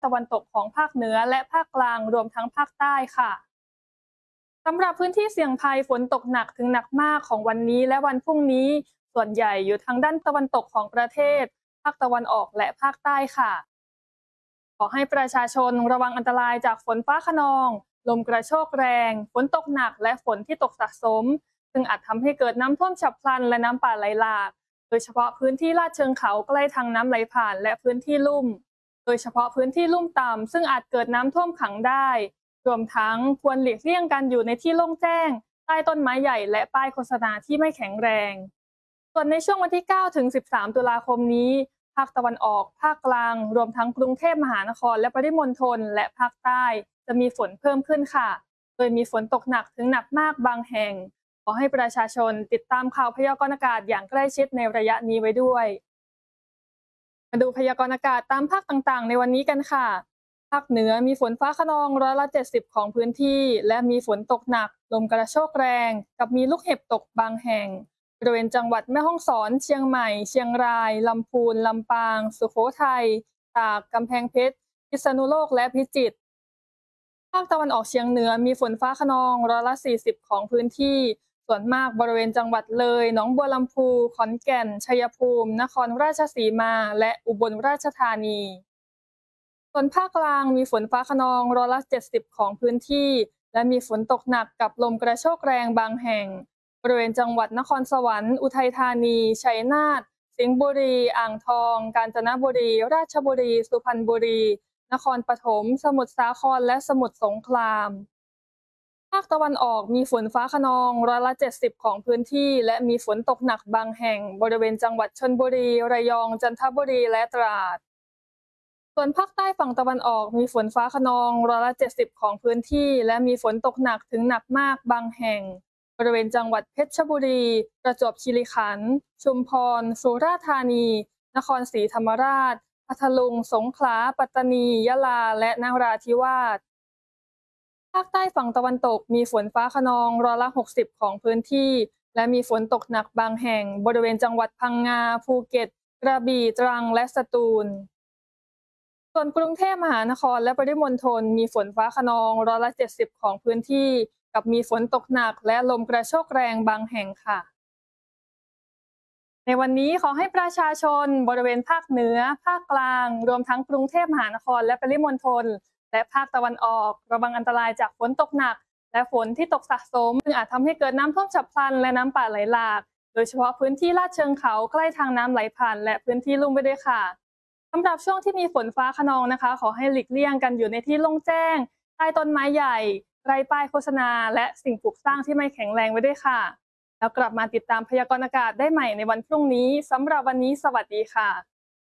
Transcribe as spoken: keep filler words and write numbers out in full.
ตะวันตกของภาคเหนือและภาคกลางรวมทั้งภาคใต้ค่ะสำหรับพื้นที่เสี่ยงภัยฝนตกหนักถึงหนักมากของวันนี้และวันพรุ่งนี้ส่วนใหญ่อยู่ทางด้านตะวันตกของประเทศภาคตะวันออกและภาคใต้ค่ะขอให้ประชาชนระวังอันตรายจากฝนฟ้าคะนองลมกระโชกแรงฝนตกหนักและฝนที่ตกสะสมซึ่งอาจทำให้เกิดน้ำท่วมฉับพลันและน้ำป่าไหลหลากโดยเฉพาะพื้นที่ลาดเชิงเขาใกล้ทางน้ำไหลผ่านและพื้นที่ลุ่ม โดยเฉพาะพื้นที่ลุ่มต่ำซึ่งอาจเกิดน้ำท่วมขังได้รวมทั้งควรหลีกเลี่ยงการอยู่ในที่โล่งแจ้งใต้ต้นไม้ใหญ่และป้ายโฆษณาที่ไม่แข็งแรงส่วนในช่วงวันที่เก้าถึงสิบสามตุลาคมนี้ภาคตะวันออกภาคกลางรวมทั้งกรุงเทพมหานครและปริมณฑลและภาคใต้จะมีฝนเพิ่มขึ้นค่ะโดยมีฝนตกหนักถึงหนักมากบางแห่งขอให้ประชาชนติดตามข่าวพยากรณ์อากาศอย่างใกล้ชิดในระยะนี้ไว้ด้วย มาดูพยากรณ์อากาศตามภาคต่างๆในวันนี้กันค่ะ ภาคเหนือมีฝนฟ้าคะนองร้อยละเจ็ดสิบของพื้นที่และมีฝนตกหนักลมกระโชกแรงกับมีลูกเห็บตกบางแห่งบริเวณจังหวัดแม่ฮ่องสอนเชียงใหม่เชียงรายลำพูนลำปางสุโขทัยตากกำแพงเพชรพิษณุโลกและพิจิตรภาคตะวันออกเฉียงเหนือมีฝนฟ้าคะนองร้อยละสี่สิบของพื้นที่ส่วนมากบริเวณจังหวัดเลยหนองบัวลำพูขอนแก่นชัยภูมินครราชสีมาและอุบลราชธานีส่วนภาคกลางมีฝนฟ้าคะนองร้อยละเจ็ดสิบของพื้นที่และมีฝนตกหนักกับลมกระโชกแรงบางแห่งบริเวณจังหวัดนครสวรรค์อุทัยธานีชัยนาทสิงห์บุรีอ่างทองกาญจนบุรีราชบุรีสุพรรณบุรีนครปฐมสมุทรสาครและสมุทรสงครามภาคตะวันออกมีฝนฟ้าคะนองร้อยละเจ็ดสิบของพื้นที่และมีฝนตกหนักบางแห่งบริเวณจังหวัดชลบุรีระยองจันทบุรีและตราดส่วนภาคใต้ฝั่งตะวันออกมีฝนฟ้าคะนองร้อยละเจ็ดสิบของพื้นที่และมีฝนตกหนักถึงหนักมากบางแห่งบริเวณจังหวัดเพชรบุรีประจวบคีรีขันธ์ชุมพรสุราษฎร์ธานีนครศรีธรรมราชพัทลุงสงขลาปัตตานียะลาและนราธิวาสภาคใต้ฝั่งตะวันตกมีฝนฟ้าคะนองร้อยละหกสิบของพื้นที่และมีฝนตกหนักบางแห่งบริเวณจังหวัดพังงาภูเก็ตกระบี่ตรังและสตูลส่วนกรุงเทพมหานครและปริมณฑลมีฝนฟ้าคะนองร้อยละเจ็ดสิบของพื้นที่กับมีฝนตกหนักและลมกระโชกแรงบางแห่งค่ะในวันนี้ขอให้ประชาชนบริเวณภาคเหนือภาคกลางรวมทั้งกรุงเทพมหานครและปริมณฑลและภาคตะวันออกระวังอันตรายจากฝนตกหนักและฝนที่ตกสะสมซึ่งอาจทำให้เกิดน้ำท่วมฉับพลันและน้ำป่าไหลหลากโดยเฉพาะพื้นที่ลาดเชิงเขาใกล้ทางน้ำไหลผ่านและพื้นที่ลุ่มไปด้วยค่ะสำหรับช่วงที่มีฝนฟ้าคะนองนะคะขอให้หลีกเลี่ยงกันอยู่ในที่โล่งแจ้งใต้ต้นไม้ใหญ่ไร้ป้ายโฆษณาและสิ่งปลูกสร้างที่ไม่แข็งแรงไว้ด้วยค่ะแล้วกลับมาติดตามพยากรณ์อากาศได้ใหม่ในวันพรุ่งนี้สำหรับวันนี้สวัสดีค่ะ